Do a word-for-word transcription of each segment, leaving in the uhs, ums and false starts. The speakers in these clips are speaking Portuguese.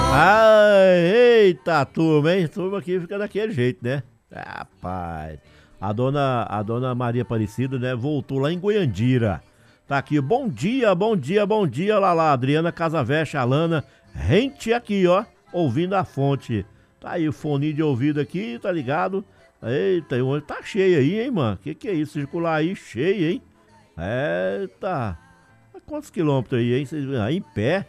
Ai, eita, turma, hein? Turma aqui fica daquele jeito, né? Rapaz, a dona, a dona Maria Aparecida, né, voltou lá em Goiandira. Tá aqui, bom dia, bom dia, bom dia, lá lá, Adriana Casaveste, Alana, rente aqui, ó, ouvindo a fonte. Tá aí o fone de ouvido aqui, tá ligado? Eita, o ônibus tá cheio aí, hein, mano? Que que é isso? Circular aí cheio, hein? Eita. Quantos quilômetros aí, hein? Vocês viram aí em pé?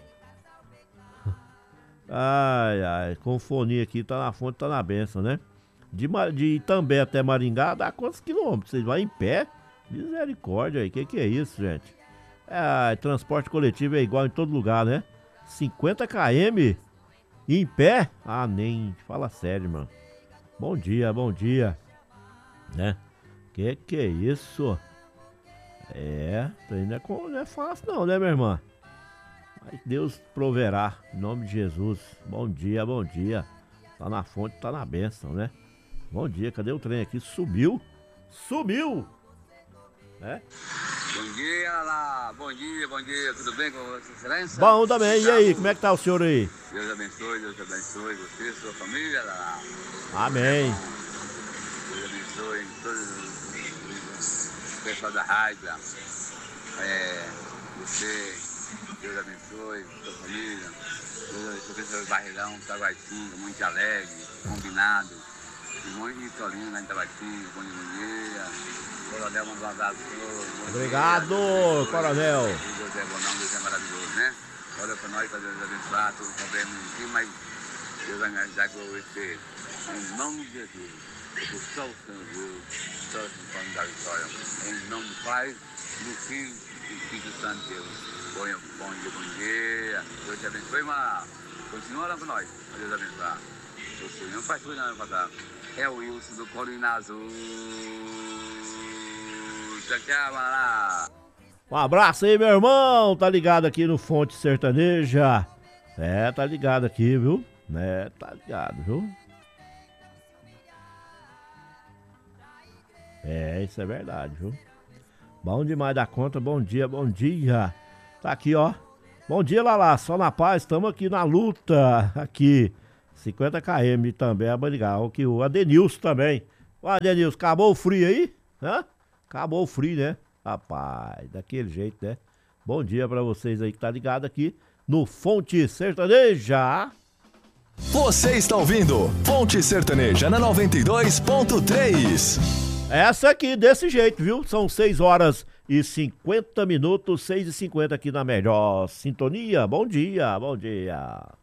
Ai, ai, com fone aqui, tá na fonte, tá na benção, né? De, de Itambé até Maringá, dá quantos quilômetros? Vocês vão em pé? Misericórdia aí, que que é isso, gente? É, transporte coletivo é igual em todo lugar, né? cinquenta quilômetros em pé? Ah, nem, fala sério, mano. Bom dia, bom dia. Né? Que que é isso? É, não é, não é fácil não, né, minha irmã? Mas Deus proverá, em nome de Jesus. Bom dia, bom dia. Tá na fonte, tá na bênção, né? Bom dia, cadê o trem aqui? Subiu? Sumiu! Né? Bom dia, lá. Bom dia, bom dia. Tudo bem com Vossa Excelência? Bom também. E aí, como é que tá o senhor aí? Deus abençoe, Deus abençoe você e sua família, lá. Amém. Deus abençoe todos os pessoal da rádio, lá. É, você, Deus abençoe sua família. Deus abençoe seu barrilhão, Taguatinga, muito alegre, combinado. Simões de Tolino, lá em Taguatinga, bom dia. Coronel, manda um abraço. Obrigado, dia, Coronel. Deus é bom, não, Deus é maravilhoso, né? Olha para nós, para Deus abençoar, todos os problemas aqui, mas Deus vai me ajudar com você. Em nome de Jesus, eu sou o Senhor Deus, sou o Senhor da vitória. Em nome do Pai, do Filho e do Espírito Santo de Deus. Bom, bom dia, bom dia. Deus te abençoe, mas continua orando com nós, para Deus abençoar. Eu sou não faz tudo, não, passar. É o Wilson do Colina Azul. Um abraço aí, meu irmão. Tá ligado aqui no Fonte Sertaneja. É, tá ligado aqui, viu? É, tá ligado, viu? É, isso é verdade, viu? Bom demais da conta. Bom dia, bom dia. Tá aqui, ó. Bom dia, Lala. Só na paz. Estamos aqui na luta. Aqui. cinquenta quilômetros também a Maringá. O que o Adenilson também. Ó, Adenilson, acabou o frio aí? Hã? Acabou o frio, né? Rapaz, daquele jeito, né? Bom dia pra vocês aí que tá ligado aqui no Fonte Sertaneja. Você está ouvindo Fonte Sertaneja na noventa e dois ponto três. Essa aqui desse jeito, viu? São seis horas e cinquenta minutos, seis e cinquenta aqui na melhor sintonia. Bom dia, bom dia.